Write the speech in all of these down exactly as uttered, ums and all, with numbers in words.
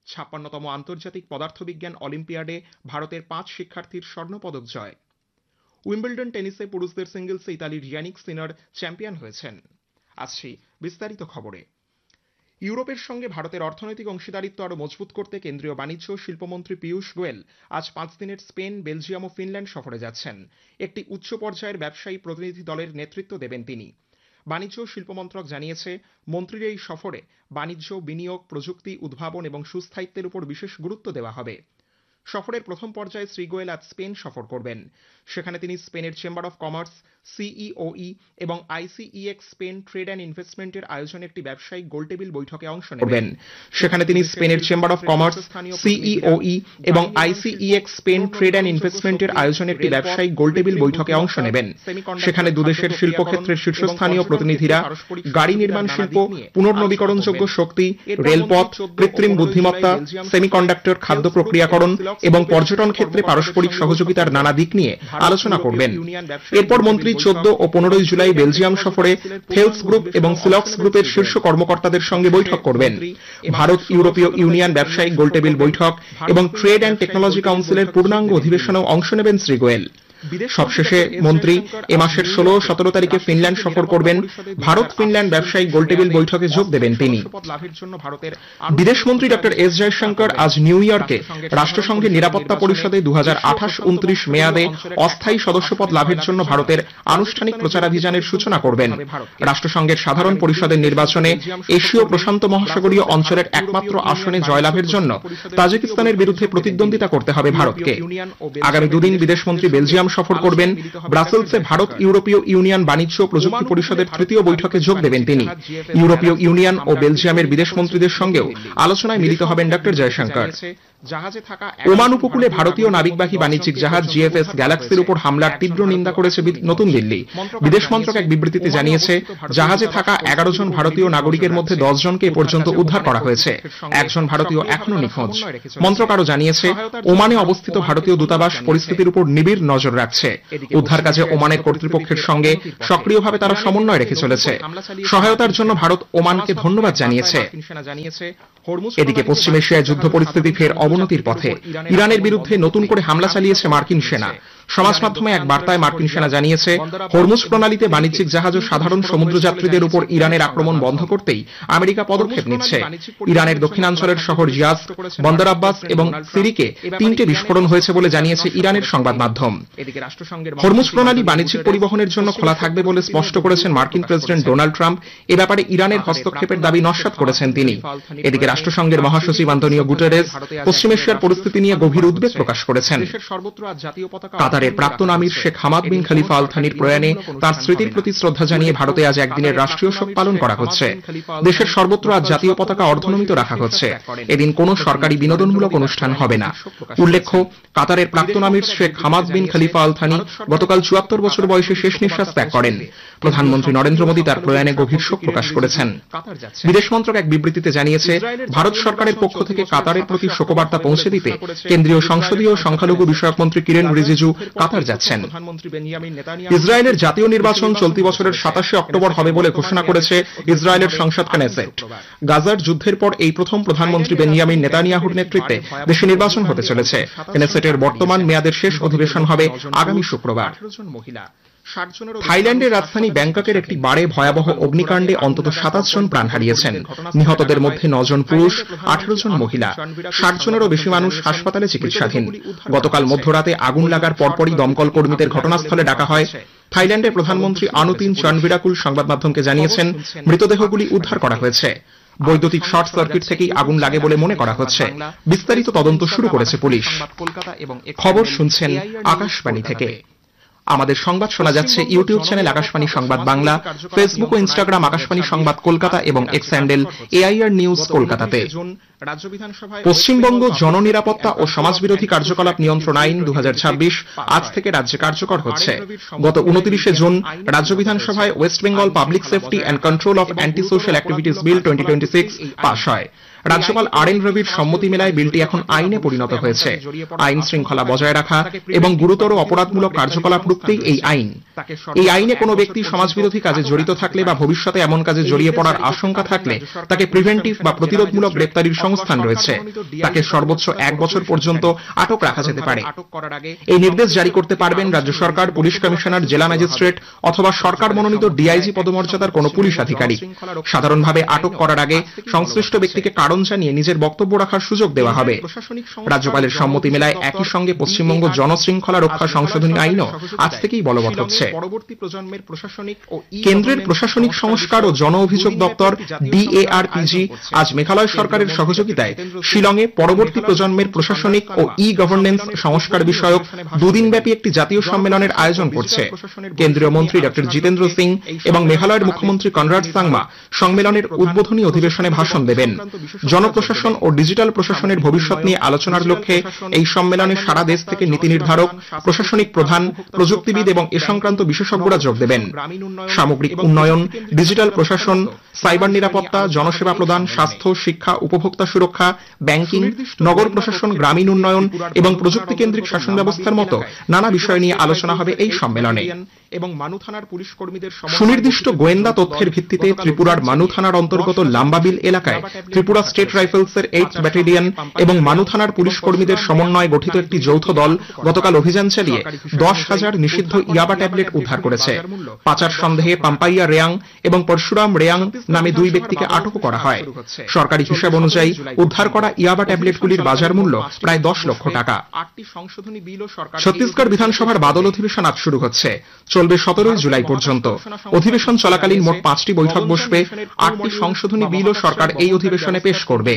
ছাপ্পান্নতম আন্তর্জাতিক পদার্থবিজ্ঞান অলিম্পিয়াডে ভারতের পাঁচ শিক্ষার্থীর স্বর্ণপদক জয়। উইম্বলডন টেনিসে পুরুষদের সিঙ্গলসে ইতালির ইয়ানিক সিনার চ্যাম্পিয়ন হয়েছেন। আসছি বিস্তারিত খবরে। ইউরোপের সঙ্গে ভারতের অর্থনৈতিক অংশীদারিত্ব আরও মজবুত করতে কেন্দ্রীয় বাণিজ্য ও শিল্পমন্ত্রী পীয়ূষ গোয়েল আজ পাঁচ দিনের স্পেন, বেলজিয়াম ও ফিনল্যান্ড সফরে যাচ্ছেন। একটি উচ্চ পর্যায়ের ব্যবসায়ী প্রতিনিধি দলের নেতৃত্ব দেবেন তিনি। বাণিজ্য ও শিল্প মন্ত্রক জানিয়েছে, মন্ত্রীর এই সফরে বাণিজ্য, বিনিয়োগ, প্রযুক্তি, উদ্ভাবন এবং সুস্থায়িত্বের উপর বিশেষ গুরুত্ব দেওয়া হবে। সফরের প্রথম পর্যায়ে শ্রী গোয়েল আজ স্পেন সফর করবেন। সেখানে তিনি স্পেনের চেম্বার অফ কমার্স, সিইওই এবং আইসিইএক্স স্পেন ট্রেড অ্যান্ড ইনভেস্টমেন্টের আয়োজনে একটি ব্যবসায়িক গোলটেবিল বৈঠকে অংশ নেবেন। সেখানে তিনি স্পেনের চেম্বার অফ কমার্স, সিইওই এবং আইসিইএক্স স্পেন ট্রেড অ্যান্ড ইনভেস্টমেন্টের আয়োজনে একটি ব্যবসায়িক গোলটেবিল বৈঠকে অংশ নেবেন। সেখানে দুদেশের শিল্পক্ষেত্রের শীর্ষস্থানীয় প্রতিনিধিরা গাড়ি নির্মাণ শিল্প, পুনর্নবীকরণযোগ্য শক্তি, রেলপথ, কৃত্রিম বুদ্ধিমত্তা, সেমিকন্ডাক্টর, খাদ্য প্রক্রিয়াকরণ এবং পর্যটন ক্ষেত্রে পারস্পরিক সহযোগিতার নানা দিক নিয়ে আলোচনা করবেন। এরপর মন্ত্রী চোদ্দ ও পনেরোই জুলাই বেলজিয়াম সফরে থেলস গ্রুপ এবং সিলক্স গ্রুপের শীর্ষ কর্মকর্তাদের সঙ্গে বৈঠক করবেন। ভারত ইউরোপীয় ইউনিয়ন ব্যবসায়িক গোলটেবিল বৈঠক এবং ট্রেড অ্যান্ড টেকনোলজি কাউন্সিলের পূর্ণাঙ্গ অধিবেশনেও অংশ নেবেন শ্রী গোয়েল। সবশেষে মন্ত্রী এ মাসের ষোলো সতেরো তারিখে ফিনল্যান্ড সফর করবেন। ভারত ফিনল্যান্ড ব্যবসায়িক গোলটেবিল বৈঠকে যোগ দেবেন তিনি। বিদেশমন্ত্রী ডক্টর এস জয়শঙ্কর আজ নিউ ইয়র্কে রাষ্ট্রসংঘের নিরাপত্তা পরিষদে দু হাজার আঠাশ উনত্রিশ মেয়াদে অস্থায়ী সদস্যপদ লাভের জন্য ভারতের আনুষ্ঠানিক প্রচারাভিযানের সূচনা করবেন। রাষ্ট্রসংঘের সাধারণ পরিষদের নির্বাচনে এশীয় প্রশান্ত মহাসাগরীয় অঞ্চলের একমাত্র আসনে জয়লাভের জন্য তাজিকিস্তানের বিরুদ্ধে প্রতিদ্বন্দ্বিতা করতে হবে ভারতকে। আগামী দুদিন বিদেশমন্ত্রী বেলজিয়াম সফর করবেন। ব্রাসেলসে ভারত ইউরোপীয় ইউনিয়ন বাণিজ্য ও প্রযুক্তি পরিষদের তৃতীয় বৈঠকে যোগ দেবেন তিনি। ইউরোপীয় ইউনিয়ন ও বেলজিয়ামের বিদেশ মন্ত্রীদের সঙ্গেও আলোচনায় মিলিত হবেন ডক্টর জয়শঙ্কর। ওমান উপকূলে ভারতীয় নাবিকবাহী বাণিজ্যিক জাহাজ জিএফএস গ্যালাক্সির উপর হামলার তীব্র নিন্দা করেছে নতুন দিল্লি। বিদেশ মন্ত্রক এক বিবৃতিতে জানিয়েছে, জাহাজে থাকা এগারো জন ভারতীয় নাগরিকের মধ্যে দশ জনকে এ পর্যন্ত উদ্ধার করা হয়েছে। একজন ভারতীয় এখনো নিখোঁজ। মন্ত্রক আরও জানিয়েছে, ওমানে অবস্থিত ভারতীয় দূতাবাস পরিস্থিতির উপর নিবিড় নজর রাখছে। উদ্ধার কাজে ওমানের কর্তৃপক্ষের সঙ্গে সক্রিয়ভাবে তারা সমন্বয় রেখে চলেছে। সহায়তার জন্য ভারত ওমানকে ধন্যবাদ জানিয়েছে। এদিকে পশ্চিম এশিয়ায় যুদ্ধ পরিস্থিতি ফের অবনতির পথে। ইরানের বিরুদ্ধে নতুন করে হামলা চালিয়েছে মার্কিন সেনা। সমাজ মাধ্যমে এক বার্তায় মার্কিন সেনা জানিয়েছে, হরমুজ প্রণালীতে বাণিজ্যিক জাহাজ ও সাধারণ সমুদ্রযাত্রীদের উপর ইরানের আক্রমণ বন্ধ করতেই আমেরিকা পদক্ষেপ নিচ্ছে। ইরানের দক্ষিণাঞ্চলের শহর জিয়াজ, বন্দর আব্বাস এবং সিরিকে তিনটে বিস্ফোরণ হয়েছে বলে জানিয়েছে ইরানের সংবাদ মাধ্যম। হরমুজ প্রণালী বাণিজ্যিক পরিবহনের জন্য খোলা থাকবে বলে স্পষ্ট করেছেন মার্কিন প্রেসিডেন্ট ডোনাল্ড ট্রাম্প। এ ব্যাপারে ইরানের হস্তক্ষেপের দাবি নস্যাৎ করেছেন তিনি। এদিকে রাষ্ট্রসংঘের মহাসচিব আন্তোনিও গুটেরেস পশ্চিম এশিয়ার পরিস্থিতি নিয়ে গভীর উদ্বেগ প্রকাশ করেছেন। কাতারের প্রাক্তন আমির শেখ হামাদ বিন খলিফা আল থানির প্রয়াণে তার স্মৃতির প্রতি শ্রদ্ধা জানিয়ে ভারতে আজ একদিনের রাষ্ট্রীয় শোক পালন করা হচ্ছে। দেশের সর্বত্র আজ জাতীয় পতাকা অর্ধনমিত রাখা হচ্ছে। এদিন কোনো সরকারি বিনোদনমূলক অনুষ্ঠান হবে না। উল্লেখ্য, কাতারের প্রাক্তন আমির শেখ হামাদ বিন খলিফা আল থানি গতকাল চুয়াত্তর বছর বয়সে শেষ নিঃশ্বাস ত্যাগ করেন। প্রধানমন্ত্রী নরেন্দ্র মোদী তার প্রয়াণে গভীর শোক প্রকাশ করেছেন। বিদেশ মন্ত্রক এক বিবৃতিতে জানিয়েছে, ভারত সরকারের পক্ষ থেকে কাতারের প্রতি শোকবার্তা পৌঁছে দিতে কেন্দ্রীয় সংসদীয় সংখ্যালঘু বিষয়ক মন্ত্রী কিরেন রিজিজু কাতার যাচ্ছেন। ইসরায়েলের জাতীয় নির্বাচন চলতি বছরের সাতাশে অক্টোবর হবে বলে ঘোষণা করেছে ইসরায়েলের সংসদ কেনেসেট। গাজার যুদ্ধের পর এই প্রথম প্রধানমন্ত্রী বেনিয়ামিন নেতানিয়াহুর নেতৃত্বে দেশে নির্বাচন হতে চলেছে। কেনেসেটের বর্তমান মেয়াদের শেষ অধিবেশন হবে আগামী শুক্রবার। থাইল্যান্ডের রাজধানী ব্যাংককের একটি বারে ভয়াবহ অগ্নিকাণ্ডে অন্তত সাতাশ জন প্রাণ হারিয়েছেন। নিহতদের মধ্যে নজন পুরুষ, আঠারো জন মহিলা। ষাট জনেরও বেশি মানুষ হাসপাতালে চিকিৎসাধীন। গতকাল মধ্যরাতে আগুন লাগার পরপরই দমকল কর্মীদের ঘটনাস্থলে ডাকা হয়। থাইল্যান্ডের প্রধানমন্ত্রী আনুতিন চনভিরাকুল সংবাদ মাধ্যমকে জানিয়েছেন, মৃতদেহগুলি উদ্ধার করা হয়েছে। বৈদ্যুতিক শর্ট সার্কিট থেকেই আগুন লাগে বলে মনে করা হচ্ছে। বিস্তারিত তদন্ত শুরু করেছে পুলিশ। খবর শুনছেন আকাশবাণী থেকে। আমাদের সংবাদ শোনা যাচ্ছে ইউটিউব চ্যানেল আকাশবাণী সংবাদ বাংলা, ফেসবুক ও ইনস্টাগ্রাম আকাশবাণী সংবাদ কলকাতা এবং এক্স হ্যান্ডেল এআইআর নিউজ কলকাতাতে। পশ্চিমবঙ্গ জননিরাপত্তা ও সমাজবিরোধী কার্যকলাপ নিয়ন্ত্রণ আইন দু হাজার ছাব্বিশ আজ থেকে রাজ্যে কার্যকর হচ্ছে। গত উনত্রিশে জুন রাজ্য বিধানসভায় West Bengal public safety and control of anti social activities bill twenty twenty six pass হয়। রাজ্যপাল আর এন রবির সম্মতি মেলায় বিলটি এখন আইনে পরিণত হয়েছে। আইন শৃঙ্খলা বজায় রাখা এবং গুরুতর অপরাধমূলক কার্যকলাপ রুখতেই এই আইন। এই আইনে কোনো ব্যক্তি সমাজবিরোধী কাজে জড়িত থাকলে বা ভবিষ্যতে এমন কাজে জড়িয়ে পড়ার আশঙ্কা থাকলে তাকে প্রিভেন্টিভ বা প্রতিরোধমূলক গ্রেপ্তারির সংস্থান রয়েছে। তাকে সর্বোচ্চ এক বছর পর্যন্ত আটক রাখা যেতে পারে। এই নির্দেশ জারি করতে পারবেন রাজ্য সরকার, পুলিশ কমিশনার, জেলা ম্যাজিস্ট্রেট অথবা সরকার মনোনীত ডিআইজি পদমর্যাদার কোনো পুলিশ আধিকারিক। সাধারণভাবে আটক করার আগে সংশ্লিষ্ট ব্যক্তিকে কারণ জানিয়ে নিজের বক্তব্য রাখার সুযোগ দেওয়া হবে। রাজ্যপালের সম্মতি মেলায় একই সঙ্গে পশ্চিমবঙ্গ জনশৃঙ্খলা রক্ষা সংশোধনী আইনও আজ থেকেই বলবৎ হচ্ছে। কেন্দ্রের প্রশাসনিক সংস্কার ও জন অভিযোগ দপ্তর ডিএআরপিজি আজ মেঘালয় সরকারের সহযোগিতায় শিলংয়ে পরবর্তী প্রজন্মের প্রশাসনিক ও ই গভর্নেন্স সংস্কার বিষয়ক দুদিনব্যাপী একটি জাতীয় সম্মেলনের আয়োজন করছে। কেন্দ্রীয় মন্ত্রী ডক্টর জিতেন্দ্র সিং এবং মেঘালয়ের মুখ্যমন্ত্রী কনরাড সাংমা সম্মেলনের উদ্বোধনী অধিবেশনে ভাষণ দেবেন। জনপ্রশাসন ও ডিজিটাল প্রশাসনের ভবিষ্যৎ নিয়ে আলোচনার লক্ষ্যে এই সম্মেলনে সারা দেশ থেকে নীতি নির্ধারক, প্রশাসনিক প্রধান, প্রযুক্তিবিদ এবং এ সংক্রান্ত বিশেষজ্ঞরা যোগ দেবেন। সামগ্রিক উন্নয়ন, ডিজিটাল প্রশাসন, সাইবার নিরাপত্তা, জনসেবা প্রদান, স্বাস্থ্য, শিক্ষা, উপভোক্তা সুরক্ষা, ব্যাংকিং, নগর প্রশাসন, গ্রামীণ উন্নয়ন এবং প্রযুক্তি কেন্দ্রিক শাসন ব্যবস্থার মতো নানা বিষয় নিয়ে আলোচনা হবে এই সম্মেলনে। এবং মানু থানার পুলিশ কর্মীদের সুনির্দিষ্ট গোয়েন্দা তথ্যের ভিত্তিতে ত্রিপুরার মানু থানার অন্তর্গত লাম্বাবিল এলাকায় ত্রিপুরা স্টেট রাইফেলসের এইট ব্যাটালিয়ন এবং মানু থানার পুলিশ কর্মীদের সমন্বয়ে গঠিত একটি যৌথ দল গতকাল অভিযান চালিয়ে দশ হাজার নিষিদ্ধ ইয়াবা ট্যাবলেট উদ্ধার করেছে। পাচার সন্দেহে পাম্পাইয়া রেয়াং এবং পরশুরাম রেয়াং নামে দুই ব্যক্তিকে আটক করা হয়। সরকারি হিসাব অনুযায়ী উদ্ধার করা ইয়াবা ট্যাবলেটগুলির বাজার মূল্য প্রায় দশ লক্ষ টাকা। ছত্তিশগড় বিধানসভার বাদল অধিবেশন আজ শুরু হচ্ছে, চলবে সতেরোই জুলাই পর্যন্ত। অধিবেশন চলাকালীন মোট পাঁচটি বৈঠক বসবে। আটটি সংশোধনী বিলও সরকার এই অধিবেশনে পেশ করবে।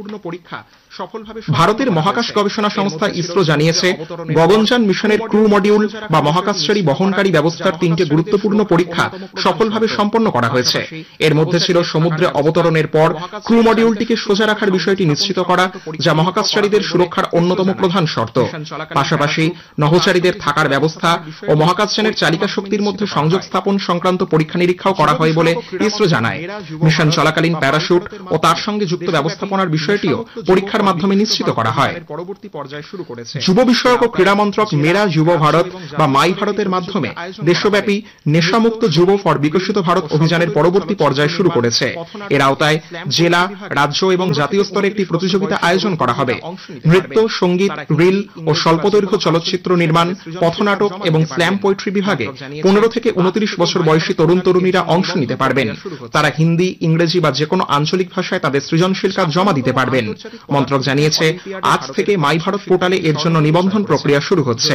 ভারতের মহাকাশ গবেষণা সংস্থা ইসরো জানিয়েছে, গগনযান মিশনের ক্রু মডিউল বা মহাকাশচারী বহনকারী ব্যবস্থার তিনটে গুরুত্বপূর্ণ পরীক্ষা সফলভাবে সম্পন্ন করা হয়েছে। এর মধ্যে ছিল সমুদ্রে অবতরণের পর ক্রু মডিউলটিকে সোজা রাখার বিষয়টি নিশ্চিত করা, যা মহাকাশচারীদের সুরক্ষার অন্যতম প্রধান শর্ত। পাশাপাশি নভোচারীদের থাকার ব্যবস্থা ও মহাকাশযানের চালিকা শক্তির মধ্যে সংযোগ স্থাপন সংক্রান্ত পরীক্ষা নিরীক্ষাও করা হয় বলে ইসরো জানায়। মিশন চলাকালীন প্যারাশুট ও তার সঙ্গে যুক্ত ব্যবস্থাপনার বিষয়টিও পরীক্ষার মাধ্যমে নিশ্চিত করা হয়। যুব বিষয়ক ও ক্রীড়া মন্ত্রক মেরা যুব ভারত বা মাই ভারতের মাধ্যমে দেশব্যাপী নেশামুক্ত যুব ফর বিকশিত ভারত অভিযানের পরবর্তী পর্যায় শুরু করেছে। এর আওতায় জেলা, রাজ্য এবং জাতীয় স্তরে একটি প্রতিযোগিতা আয়োজন করা হবে। নৃত্য, সঙ্গীত, রিল ও স্বল্পদৈর্ঘ্য চলচ্চিত্র নির্মাণ, পথনাটক এবং স্ল্যাম পোয়েট্রি বিভাগে পনেরো থেকে উনত্রিশ বছর বয়সী তরুণ তরুণীরা অংশ নিতে পারবেন। তারা হিন্দি, ইংরেজি বা যে কোনো আঞ্চলিক ভাষায় তাদের সৃজনশীল কাজ জমা দিতে পারবেন। মন্ত্রক জানিয়েছে, আজ থেকে মাই ভারত পোর্টালে এর জন্য নিবন্ধন প্রক্রিয়া শুরু হচ্ছে।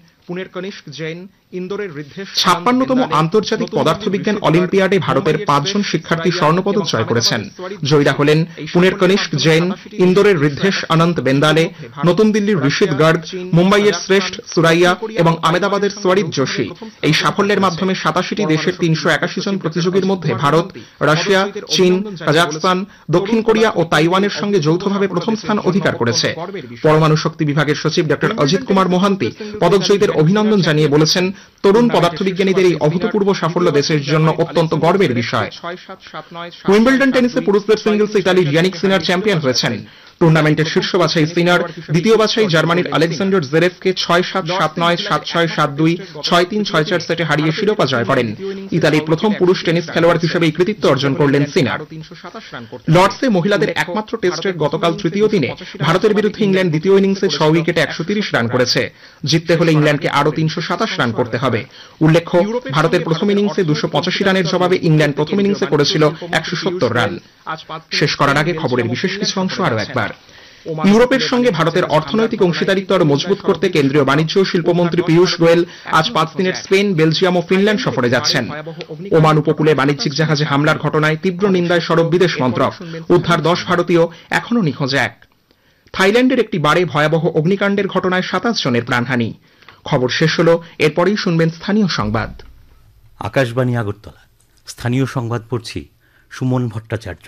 ছাপ্পান্নতম আন্তর্জাতিক পদার্থবিজ্ঞান অলিম্পিয়াডে ভারতের পাঁচজন শিক্ষার্থী স্বর্ণপদক জয় করেছেন। জয়ীরা হলেন পুনের কনিষ্ক জৈন, ইন্দোরের ঋদ্ধেশ অনন্ত বেন্দালে, নতুন দিল্লির ঋষিত গর্গ, মুম্বাইয়ের শ্রেষ্ঠ সুরাইয়া এবং আমেদাবাদের সোয়ারিত যোশী। এই সাফল্যের মাধ্যমে সাতাশিটি দেশের তিনশো একাশি জন প্রতিযোগীর মধ্যে ভারত, রাশিয়া, চীন, কাজাখস্তান, দক্ষিণ কোরিয়া ও তাইওয়ানের সঙ্গে যৌথভাবে প্রথম স্থান অধিকার করেছে। পরমাণু শক্তি বিভাগের সচিব ডক্টর অজিত কুমার মোহান্তি পদকজয়ীদের অভিনন্দন জানিয়ে বলেছেন, তরুণ পদার্থবিজ্ঞানীদের এই অভূতপূর্ব সাফল্য দেশের জন্য অত্যন্ত গর্বের বিষয়। উইম্বলডন টেনিসে পুরুষদের সিঙ্গলসে ইতালির ইয়ানিক সিনার চ্যাম্পিয়ন হয়েছেন। টুর্নামেন্টের শীর্ষ বাছাই সিনার দ্বিতীয় বাছাই জার্মানির আলেকজান্ডার জেরেভকে ছয় সাত, সাত নয়, সাত ছয়, সাত দুই, ছয় তিন, ছয় চার সেটে হারিয়ে শিরোপা জয় করেন। ইতালির প্রথম পুরুষ টেনিস খেলোয়াড় হিসেবে এই কৃতিত্ব অর্জন করলেন সিনার। লর্ডসে মহিলাদের একমাত্র টেস্টের গতকাল তৃতীয় দিনে ভারতের বিরুদ্ধে ইংল্যান্ড দ্বিতীয় ইনিংসে ছ উইকেটে একশো তিরিশ রান করেছে। জিততে হলে ইংল্যান্ডকে আরো তিনশো সাতাশ রান করতে হবে। উল্লেখ্য, ভারতের প্রথম ইনিংসে দুশো পঁচাশি রানের জবাবে ইংল্যান্ড প্রথম ইনিংসে করেছিল একশো সত্তর রান। শেষ করার আগে খবরের বিশেষ কিছু অংশ আরো একবার। ইউরোপের সঙ্গে ভারতের অর্থনৈতিক অংশীদারিত্ব আরো মজবুত করতে কেন্দ্রীয় বাণিজ্য ও শিল্পমন্ত্রী পীযূষ গোয়েল আজ পাঁচ দিনের স্পেন, বেলজিয়াম ও ফিনল্যান্ড সফরে যাচ্ছেন। ওমান উপকূলে বাণিজ্যিক জাহাজে হামলার ঘটনায় তীব্র নিন্দায় সরব বিদেশ মন্ত্রক। উদ্ধার দশ ভারতীয়, এখনো নিখোঁজ এক। থাইল্যান্ডের একটি বারে ভয়াবহ অগ্নিকাণ্ডের ঘটনায় সাতাশ জনের প্রাণহানি। খবর শেষ হলো, এরপরেই শুনবেন স্থানীয় সংবাদ। আকাশবাণী আগরতলা, স্থানীয় সংবাদ পড়ছি সুমন ভট্টাচার্য।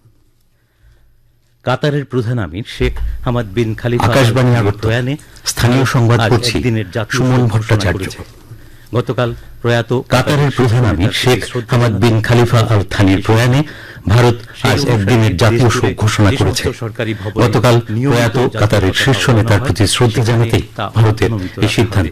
কাতারের প্রধান আমির শেখ হামাদ বিন খালিফা আকাশবাণী আগরতলায় স্থানীয় সংবাদ পড়ছি সুমন ভট্টাচার্য। গতকাল প্রয়াত কাতারের প্রধান আমির শেখ হামাদ বিন খালিফা আল থানির প্রয়াণে ভারত আজ একদিনের জাতীয় শোক ঘোষণা করেছে। গতকাল প্রয়াত কাতারের শীর্ষ নেতার প্রতি শ্রদ্ধা জানাতেই ভারতের এই সিদ্ধান্ত।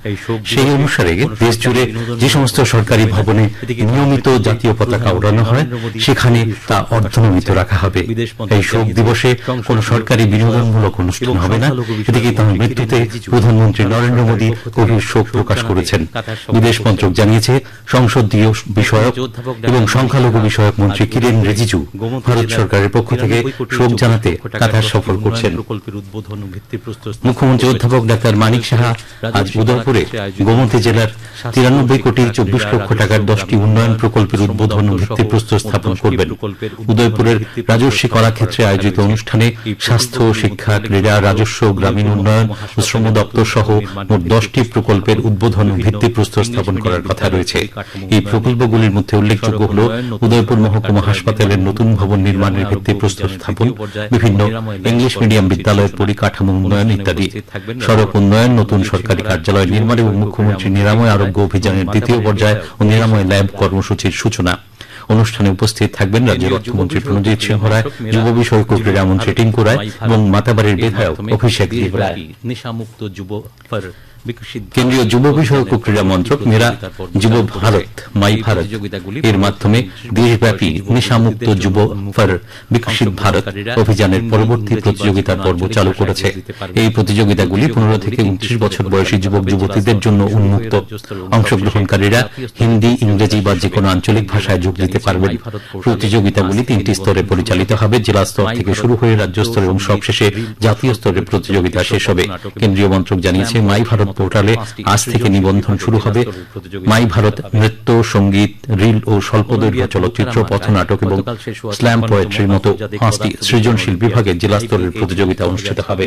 সেই অনুসারে দেশ জুড়ে যে সমস্ত সরকারি ভবনে নিয়মিত জাতীয় পতাকা ওড়ানো হয় সেখানে তা অর্ধনমিত রাখা হবে। এই শোক দিবসে কোন সরকারি বিনোদনমূলক অনুষ্ঠান হবে না। এদিকে তাঁর মৃত্যুতে প্রধানমন্ত্রী নরেন্দ্র মোদী গভীর শোক প্রকাশ করেছেন। বিদেশ মন্ত্রক জানিয়েছে সংসদীয় বিষয়ক এবং সংখ্যালঘু বিষয়ক মন্ত্রী কিরেন রিজিজু ভারত সরকারের পক্ষ থেকে শোক জানাতে কাতার সফর করছেন। মুখ্যমন্ত্রী অধ্যাপক ডাক্তার মানিক সাহা আজ উদয়পুরে গোমতী জেলার তিরানব্বই কোটি চব্বিশ লক্ষ টাকার দশটি উন্নয়ন প্রকল্পের উদ্বোধন ও ভিত্তিপ্রস্তর স্থাপন করবেন। উদয়পুরের রাজস্বী কলাক্ষেত্রে আয়োজিত অনুষ্ঠানে স্বাস্থ্য, শিক্ষা, ক্রীড়া, রাজস্ব, গ্রামীণ উন্নয়ন ও শ্রম দপ্তর সহ মোট দশটি প্রকল্পের উদ্বোধন ও ভিত্তিপ্রস্তর স্থাপন করার কথা রয়েছে। এই প্রকল্পগুলির মধ্যে উল্লেখযোগ্য হল উদয়পুর মহকুমা হাসপাতালের নতুন ভবন নির্মাণের ভিত্তিপ্রস্তর স্থাপন, বিভিন্ন ইংলিশ মিডিয়াম বিদ্যালয়ের পরিকাঠামো উন্নয়ন ইত্যাদি। সড়ক উন্নয়ন, নতুন সরকারি কার্যালয় নির্মাণ এবং মুখ্যমন্ত্রী নিরাময় আরোগ্য অভিযানের দ্বিতীয় পর্যায় ও নিরাময় ল্যাব কর্মসূচির সূচনা। অনুষ্ঠানে উপস্থিত থাকবেন রাজ্যের অর্থমন্ত্রী প্রণজিৎ সিংহ রায়, যুব বিষয়ক ও ক্রীড়ামন্ত্রী টিঙ্কু রায় এবং মাতাবাড়ির বিধায়ক অভিষেক দেব রায়। নেশামুক্ত যুব কেন্দ্রীয় যুব বিষয়ক ও ক্রীড়া মন্ত্রক মেরা যুব ভারত মাই ভারত এর মাধ্যমে দেশব্যাপী নেশামুক্ত যুব ফর বিকশিত ভারত অভিযানের পরবর্তী প্রতিযোগিতার পর্ব চালু করেছে। এই প্রতিযোগিতাগুলি পনেরো থেকে উনত্রিশ বছর বয়সী যুবক যুবতীদের জন্য উন্মুক্ত। অংশগ্রহণকারীরা হিন্দি, ইংরেজি বা যে কোনো আঞ্চলিক ভাষায় যোগ দিতে পারবেন। প্রতিযোগিতাগুলি তিনটি স্তরে পরিচালিত হবে। জেলা স্তর থেকে শুরু হয়ে রাজ্য স্তর এবং সবশেষে জাতীয় স্তরে প্রতিযোগিতা শেষ হবে। কেন্দ্রীয় মন্ত্রক জানিয়েছে মাই ভারত পোর্টালে আজ থেকে নিবন্ধন শুরু হবে। মাই ভারত নৃত্য, সঙ্গীত, রিল ও স্বল্পদৈর্ঘ্য চলচ্চিত্র, পথনাটক এবং স্ল্যাম পোয়েট্রির মতো পাঁচটি সৃজনশীল বিভাগে জেলা স্তরের প্রতিযোগিতা অনুষ্ঠিত হবে।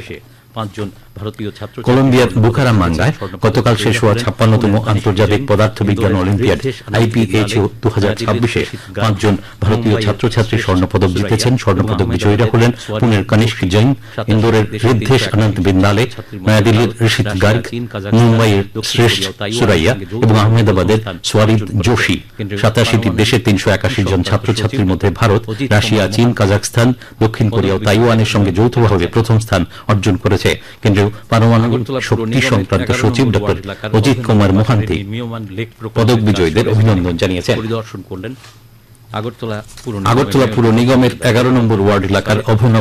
কলম্বিয়ার বুকারামাঙ্গায় গতকাল শেষ হওয়া ছাপ্পান্নতম আন্তর্জাতিক পদার্থবিজ্ঞান অলিম্পিয়াড আইপিএইচও দু হাজার ছাব্বিশে পাঁচজন ভারতীয় ছাত্রছাত্রী স্বর্ণপদক জিতেছেন। স্বর্ণপদক বিজয়ীরা হলেন পুনের কনিষ্ক জৈন, ইন্দোরের ঋদ্ধেশ অনন্ত বিন্দালে, নয়াদিল্লির ঋষিত গার্গ, মুম্বাইয়ের শ্রেষ্ঠ সুরাইয়া এবং আহমেদাবাদের সোয়ারিদ যোশী। সাতাশিটি দেশের তিনশো একাশি জন ছাত্রছাত্রীর মধ্যে ভারত, রাশিয়া, চীন, কাজাখস্তান, দক্ষিণ কোরিয়া ও তাইওয়ানের সঙ্গে যৌথভাবে প্রথম স্থান অর্জন করেছে। কেন্দ্রীয় পারমাণবিক শক্তি সংক্রান্ত সচিব ড অজিত কুমার মোহান্তি পদক বিজয়ীদের অভিনন্দন জানিয়েছেন। পরিদর্শন করলেন আগরতলা আগরতলা পুর নিগমের এগারো নম্বর ওয়ার্ড এলাকার অভিনব